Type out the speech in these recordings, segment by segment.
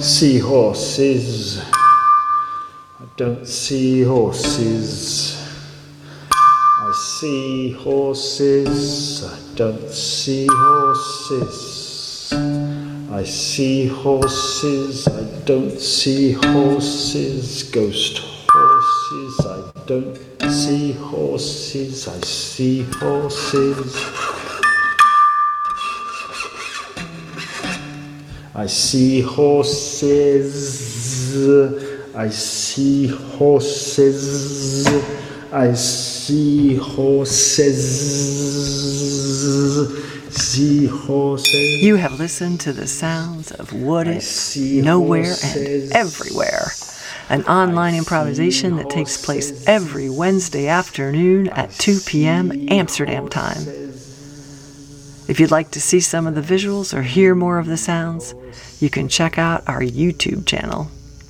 see horses. I don't see horses. I see horses. I don't see horses. I see horses. I don't see horses. Ghost horses. I don't see horses. I see horses. I see horses. I see horses. I see horses. See horses. You have listened to the sounds of What If, Nowhere and Everywhere, an online improvisation that takes place every Wednesday afternoon at 2 p.m. Amsterdam time. If you'd like to see some of the visuals or hear more of the sounds, you can check out our YouTube channel.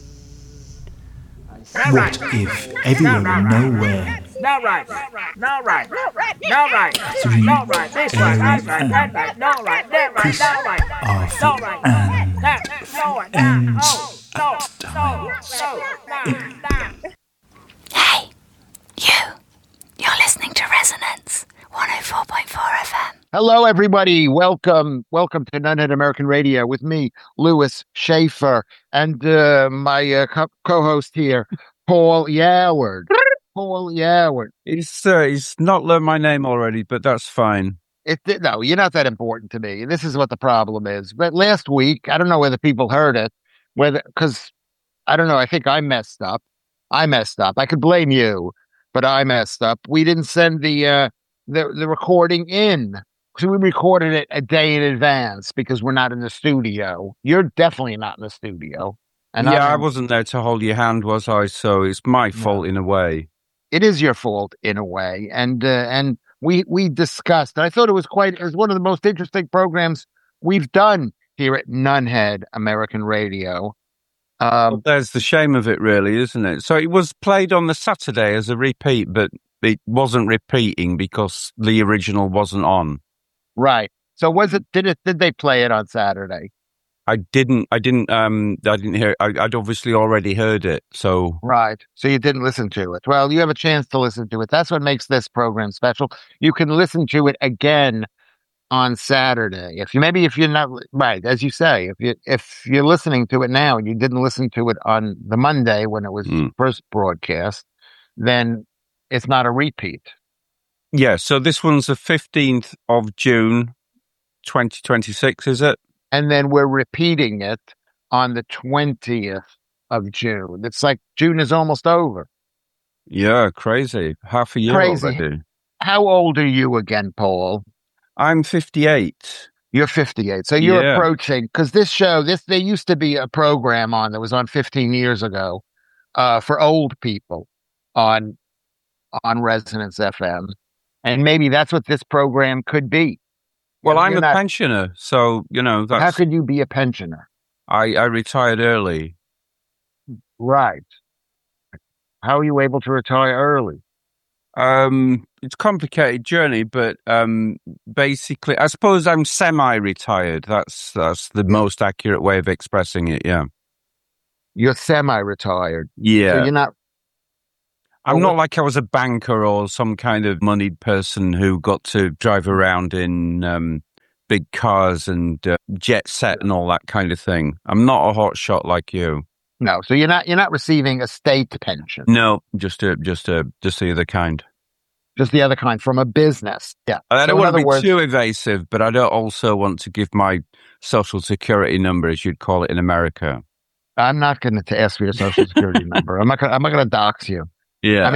What if everywhere and nowhere? No right, no right, no right, no right, Three, no right, this right, that's right, that right, no right, that right, no right, Arthur, no right, and that, no right, ends no, at time. Hey, you're listening to Resonance 104.4 FM. Hello, everybody. Welcome to Nunhead American Radio with me, Louis Schaefer, and my co-host here, Paul Yaward. Paul Yaward. He's not learned my name already, but that's fine. No, you're not that important to me. This is what the problem is. But last week, I don't know whether people heard it, because I don't know. I think I messed up. I could blame you, but I messed up. We didn't send the recording in. So we recorded it a day in advance because we're not in the studio. You're definitely not in the studio. And yeah, I wasn't there to hold your hand, was I? So it's my fault in a way. It is your fault in a way. And we discussed, and I thought it was one of the most interesting programs we've done here at Nunhead American Radio. Well, there's the shame of it, really, isn't it? So it was played on the Saturday as a repeat, but it wasn't repeating because the original wasn't on. Right. So did they play it on Saturday? I didn't hear. I'd obviously already heard it. So right. So you didn't listen to it. Well, you have a chance to listen to it. That's what makes this program special. You can listen to it again on Saturday. If you're not right, as you say, if you're listening to it now and you didn't listen to it on the Monday when it was first broadcast, then it's not a repeat. Yeah, so this one's the 15th of June, 2026, is it? And then we're repeating it on the 20th of June. It's like June is almost over. Yeah, crazy. Half a year already. How old are you again, Paul? I'm 58. You're 58. So you're approaching, because this show, there used to be a program that was on 15 years ago for old people on Resonance FM. And maybe that's what this program could be. Well, I'm a pensioner, so, that's... How could you be a pensioner? I retired early. Right. How are you able to retire early? It's a complicated journey, but basically, I suppose I'm semi-retired. That's the most accurate way of expressing it, yeah. You're semi-retired? Yeah. So you're not... I'm not like I was a banker or some kind of moneyed person who got to drive around in big cars and jet set and all that kind of thing. I'm not a hot shot like you. No, so you're not receiving a state pension. No, just the other kind. Just the other kind from a business. Yeah. I don't want to be too evasive, but I don't also want to give my social security number, as you'd call it in America. I'm not going to ask for your social security number. I'm not going to dox you. Yeah.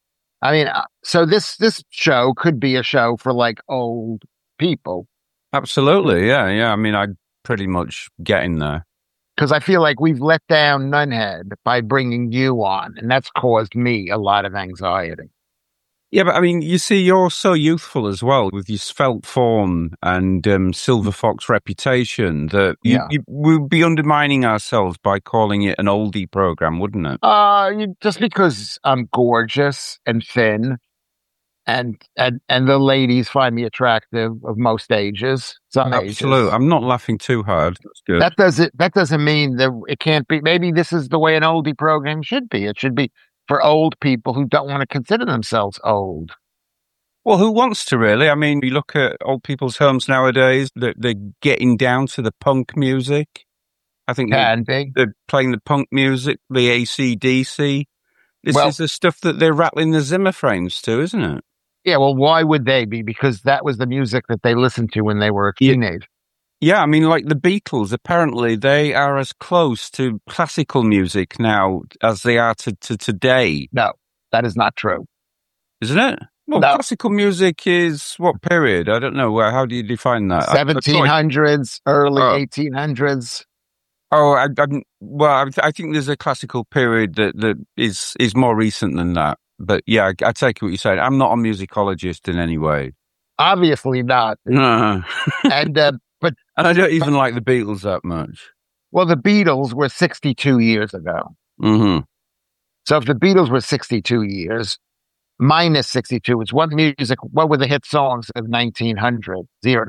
So this show could be a show for like old people. Absolutely. Yeah. I'm pretty much getting there. Because I feel like we've let down Nunhead by bringing you on, and that's caused me a lot of anxiety. Yeah, but you see, you're so youthful as well with your svelte form and Silver Fox reputation that we'd be undermining ourselves by calling it an oldie program, wouldn't it? Just because I'm gorgeous and thin and the ladies find me attractive of most ages, some Absolutely. ages. I'm not laughing too hard. That's good. That doesn't mean that it can't be. Maybe this is the way an oldie program should be. It should be for old people who don't want to consider themselves old. Well, who wants to really? I mean, you look at old people's homes nowadays, they're getting down to the punk music. I think they're playing the punk music, the AC/DC. This is the stuff that they're rattling the Zimmer frames to, isn't it? Yeah, well, why would they be? Because that was the music that they listened to when they were a teenager. Yeah, I mean, like the Beatles, apparently they are as close to classical music now as they are to today. No, that is not true. Isn't it? Well, classical music is what period? I don't know. How do you define that? 1700s, early 1800s. Oh, I think there's a classical period that is more recent than that. But yeah, I take what you're saying. I'm not a musicologist in any way. Obviously not. No. And I don't even like the Beatles that much. Well, the Beatles were 62 years ago. Mm-hmm. So if the Beatles were 62 years, minus 62, it's what were the hit songs of 1900?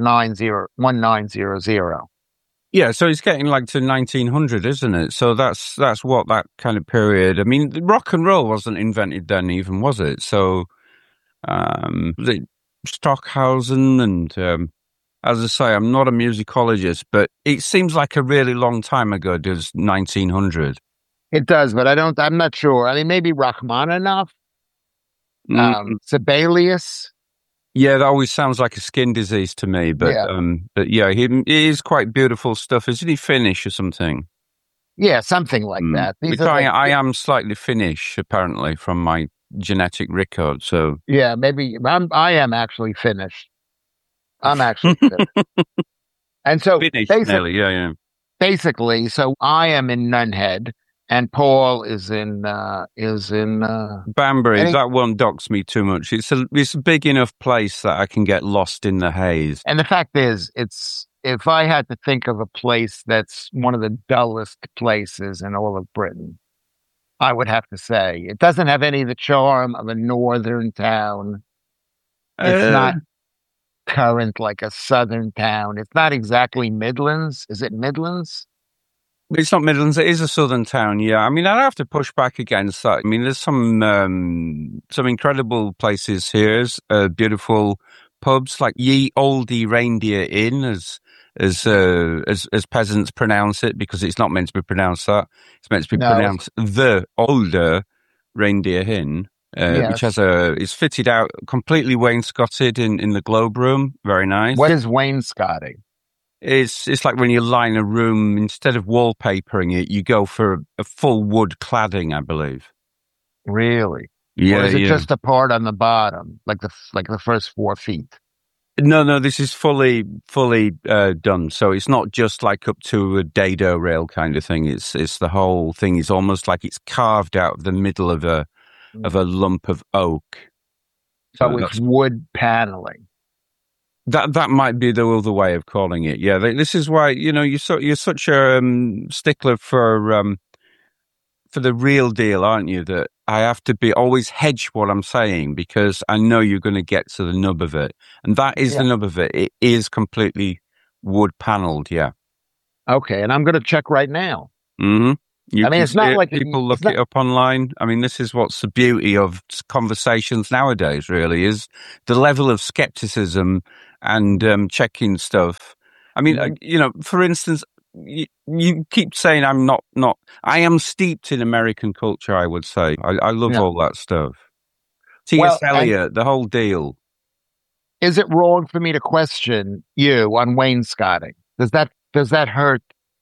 1900. Yeah, so it's getting like to 1900, isn't it? So that's what that kind of period. I mean, rock and roll wasn't invented then, even was it? So, the Stockhausen and as I say, I'm not a musicologist, but it seems like a really long time ago. Does 1900? It does, but I'm not sure. I mean, maybe Rachmaninoff, Sibelius. Yeah, that always sounds like a skin disease to me, but yeah, he is quite beautiful stuff. Isn't he Finnish or something? Yeah, something like that. I am slightly Finnish, apparently, from my genetic record. So yeah, maybe I am actually Finnish. I'm actually Finnish. And so Finnish, basically, so I am in Nunhead. And Paul is in Banbury. That won't dox me too much. It's a big enough place that I can get lost in the haze. And the fact is, if I had to think of a place that's one of the dullest places in all of Britain, I would have to say it doesn't have any of the charm of a northern town. It's not current like a southern town. It's not exactly Midlands. Is it Midlands? It's not Midlands. It is a southern town. Yeah, I mean, I'd have to push back against that. I mean, there's some incredible places here. Beautiful pubs like Ye Olde Reindeer Inn, as peasants pronounce it, because it's not meant to be pronounced that. It's meant to be pronounced the Older Reindeer Inn, which is fitted out completely wainscoted in the Globe Room. Very nice. What is wainscoting? It's like when you line a room, instead of wallpapering it, you go for a full wood cladding, I believe. Really? Yeah. Or is it just a part on the bottom, like the first 4 feet? No, this is fully done. So it's not just like up to a dado rail kind of thing. It's the whole thing is almost like it's carved out of the middle of a lump of oak. So it's wood paneling. That might be the other way of calling it. Yeah, this is why you're such a stickler for the real deal, aren't you? That I have to be always hedge what I'm saying, because I know you're going to get to the nub of it, and that is the nub of it. It is completely wood paneled. Yeah. Okay, and I'm going to check right now. Mm-hmm. I mean, it's not like people look it up online. I mean, this is what's the beauty of conversations nowadays, really, is the level of skepticism and checking stuff. I mean, for instance, you keep saying I'm not. I am steeped in American culture, I would say. I love all that stuff. T.S. Eliot, the whole deal. Is it wrong for me to question you on wainscoting? Does that hurt?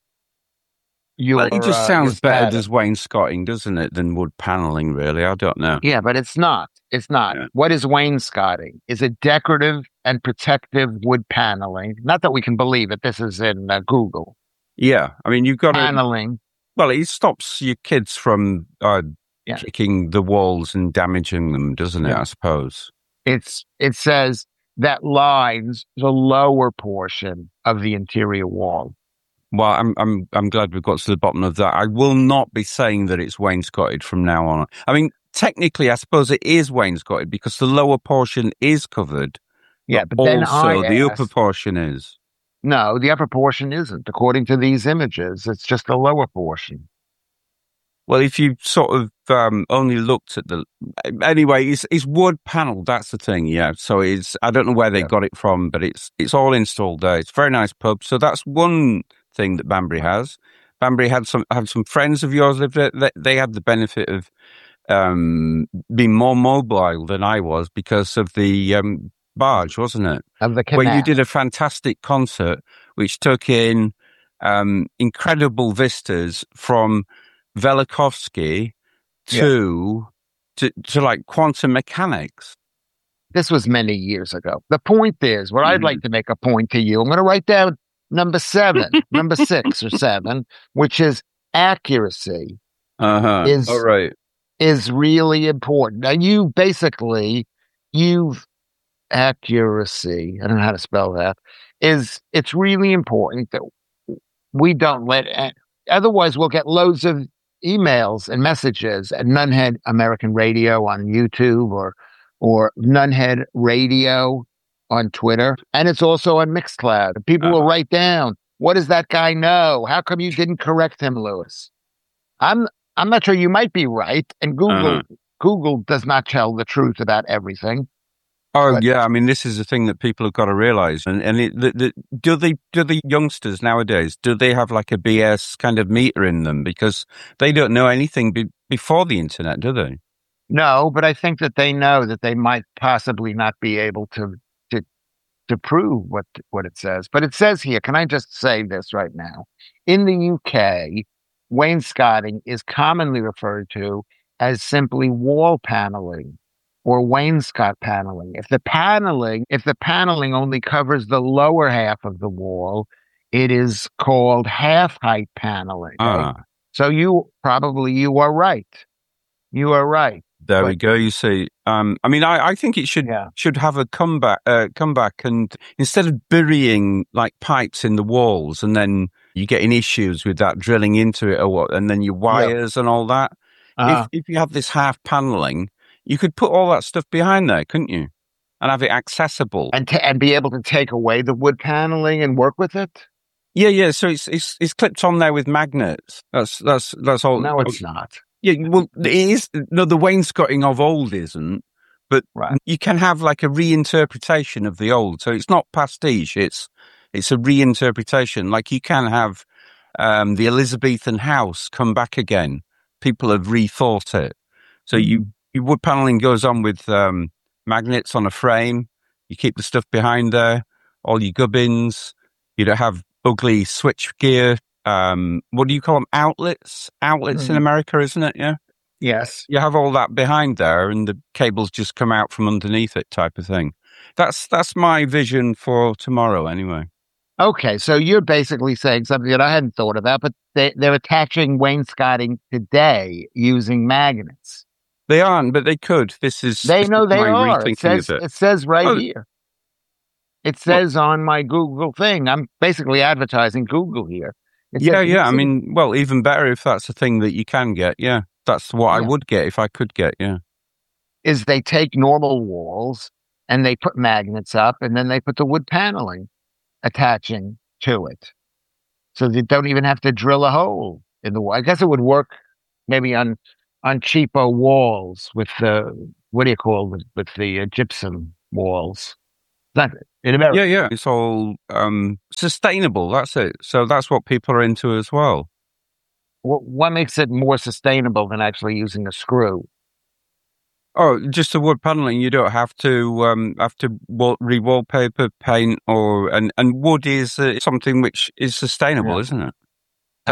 It just sounds better as wainscoting, doesn't it, than wood paneling, really? I don't know. Yeah, but it's not. It's not. Yeah. What is wainscoting? Is it decorative and protective wood paneling? Not that we can believe it. This is in Google. Yeah. I mean, you've got paneling. Well, it stops your kids from kicking the walls and damaging them, doesn't it, I suppose? It says that lines the lower portion of the interior wall. Well, I'm glad we've got to the bottom of that. I will not be saying that it's wainscoted from now on. I mean, technically, I suppose it is wainscoted because the lower portion is covered. Yeah, but then also the upper asked, portion is. no, the upper portion isn't. According to these images, it's just the lower portion. Well, if you sort of only looked at the... Anyway, it's wood panel, that's the thing, yeah. So I don't know where they got it from, but it's all installed there. It's a very nice pub. So that's one thing that Banbury has. Banbury had some friends of yours live there. They had the benefit of being more mobile than I was because of the barge, wasn't it? Of the canal. Where you did a fantastic concert, which took in incredible vistas from Velikovsky to like quantum mechanics. This was many years ago. The point is, I'd like to make a point to you. I'm going to write down number 7, number 6 or 7, which is accuracy. All right. Is really important. Now accuracy, I don't know how to spell that, it's really important that we don't otherwise we'll get loads of emails and messages at Nunhead American Radio on YouTube or Nunhead Radio on Twitter. And it's also on Mixcloud. People will write down, what does that guy know? How come you didn't correct him, Lewis? I'm not sure. You might be right. And Google does not tell the truth about everything. Oh, yeah. I mean, this is the thing that people have got to realize. And do the youngsters nowadays, do they have like a BS kind of meter in them? Because they don't know anything before the internet, do they? No, but I think that they know that they might possibly not be able to prove what it says. But it says here, can I just say this right now? In the UK, wainscoting is commonly referred to as simply wall paneling or wainscot paneling. If the paneling only covers the lower half of the wall, it is called half height paneling. So you are right. You are right. There we go. You see, I mean, I think it should have a comeback, and instead of burying like pipes in the walls, and then you getting issues with that drilling into it or what, and then your wires and all that. If you have this half paneling, you could put all that stuff behind there, couldn't you? And have it accessible and be able to take away the wood paneling and work with it. Yeah. So it's clipped on there with magnets. That's all. No, it's not. Yeah, well, it is. No, the wainscoting of old isn't, but you can have like a reinterpretation of the old. So it's not pastiche. It's a reinterpretation. Like you can have the Elizabethan house come back again. People have rethought it. So your wood paneling goes on with magnets on a frame. You keep the stuff behind there. All your gubbins. You don't have ugly switch gear. What do you call them? Outlets in America, isn't it? Yeah. Yes. You have all that behind there and the cables just come out from underneath it type of thing. That's my vision for tomorrow anyway. Okay. So you're basically saying something that I hadn't thought about, but they're attaching wainscoting today using magnets. They aren't, but they could. They are. It says right here. It says on my Google thing. I'm basically advertising Google here. Yeah. I mean, well, even better if that's a thing that you can get. Yeah, that's what I would get if I could get. Yeah, is they take normal walls and they put magnets up, and then they put the wood paneling attaching to it, so they don't even have to drill a hole in the wall. I guess it would work maybe on cheaper walls with the with the gypsum walls. Not in America. Yeah. It's all sustainable. That's it. So that's what people are into as well. What makes it more sustainable than actually using a screw? Oh, just the wood paneling. You don't have to re-wallpaper, paint, and wood is something which is sustainable, isn't it?